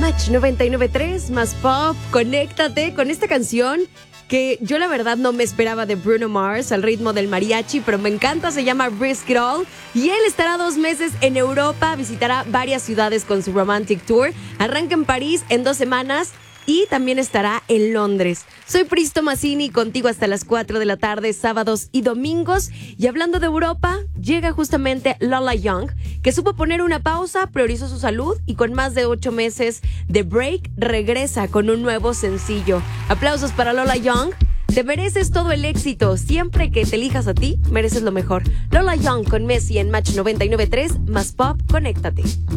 Match 99.3, más pop, conéctate con esta canción que yo la verdad no me esperaba de Bruno Mars al ritmo del mariachi, pero me encanta, se llama Risk It All y él estará 2 meses en Europa, visitará varias ciudades con su Romantic Tour, arranca en París en 2 semanas y también estará en Londres. Soy Pristo Mazzini, contigo hasta las 4 de la tarde, sábados y domingos. Y hablando de Europa, llega justamente Lola Young, que supo poner una pausa, priorizó su salud y con más de 8 meses de break, regresa con un nuevo sencillo. Aplausos para Lola Young. Te mereces todo el éxito. Siempre que te elijas a ti, mereces lo mejor. Lola Young con Messi en Match 99.3, más pop, conéctate.